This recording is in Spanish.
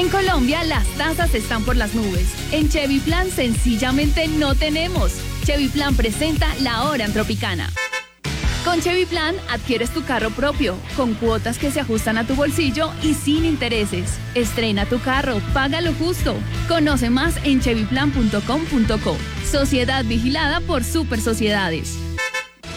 En Colombia las tasas están por las nubes. En Chevy Plan sencillamente no tenemos. Chevy Plan presenta la hora en Tropicana. Con Chevy Plan adquieres tu carro propio, con cuotas que se ajustan a tu bolsillo y sin intereses. Estrena tu carro, págalo justo. Conoce más en chevyplan.com.co. Sociedad vigilada por Super Sociedades.